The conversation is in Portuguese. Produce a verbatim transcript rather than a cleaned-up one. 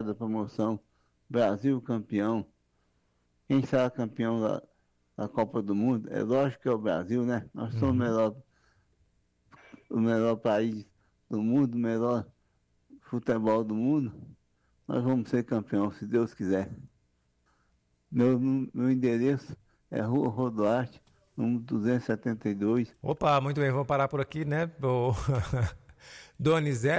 da promoção Brasil campeão. Quem será campeão da, da Copa do Mundo? É lógico que é o Brasil, né? Nós somos o melhor, o melhor país do mundo, o melhor futebol do mundo. Nós vamos ser campeão, se Deus quiser. Meu, meu endereço é Rua Rodoarte, número duzentos e setenta e dois. Opa, muito bem, vamos parar por aqui, né? Donizete.